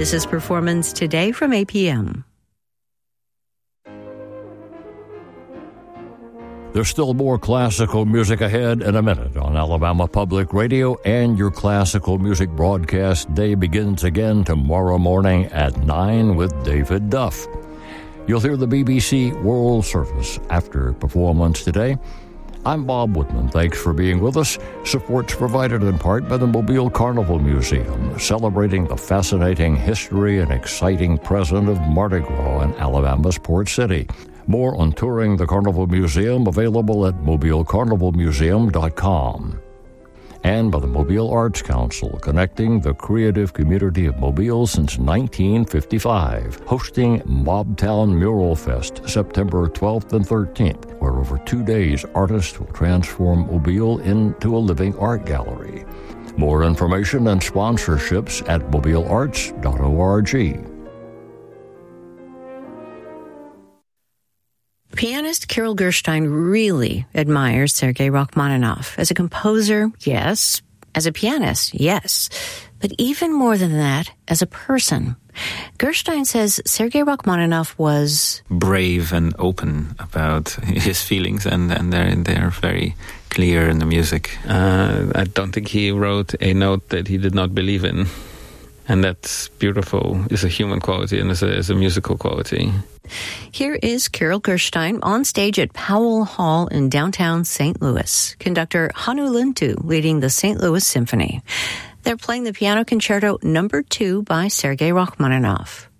This is Performance Today from APM. There's still more classical music ahead in a minute on Alabama Public Radio, and your classical music broadcast day begins again tomorrow morning at 9 with David Duff. You'll hear the BBC World Service after Performance Today. I'm Bob Woodman. Thanks for being with us. Support's provided in part by the Mobile Carnival Museum, celebrating the fascinating history and exciting present of Mardi Gras in Alabama's Port City. More on touring the Carnival Museum available at mobilecarnivalmuseum.com. And by the Mobile Arts Council, connecting the creative community of Mobile since 1955, hosting Mobtown Mural Fest September 12th and 13th, where over 2 days artists will transform Mobile into a living art gallery. More information and sponsorships at mobilearts.org. Pianist Kirill Gershwin really admires Sergei Rachmaninoff. As a composer, yes. As a pianist, yes. But even more than that, as a person. Gershwin says Sergei Rachmaninoff was brave and open about his feelings, and they're very clear in the music. I don't think he wrote a note that he did not believe in. And that's beautiful. It's a human quality and it's a musical quality. Here is Kirill Gershwin on stage at Powell Hall in downtown St. Louis. Conductor Hannu Lintu leading the St. Louis Symphony. They're playing the Piano Concerto No. 2 by Sergei Rachmaninoff.